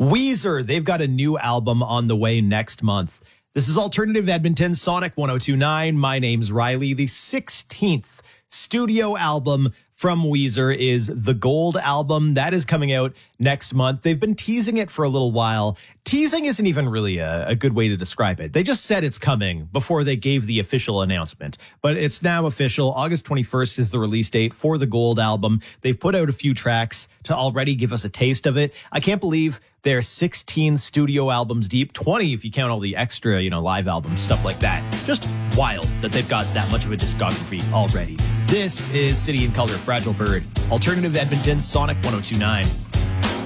Weezer, they've got a new album on the way next month. This is Alternative Edmonton, Sonic 102.9. My name's Riley. The 16th studio album from Weezer is the Gold album. That is coming out next month. They've been teasing it for a little while. Teasing isn't even really a good way to describe it. They just said it's coming before they gave the official announcement. But it's now official. August 21st is the release date for the Gold album. They've put out a few tracks to already give us a taste of it. I can't believe they're 16 studio albums deep, 20 if you count all the extra, live albums, stuff like that. Just wild that they've got that much of a discography already. This is City and Color, Fragile Bird, Alternative Edmonton, Sonic 102.9.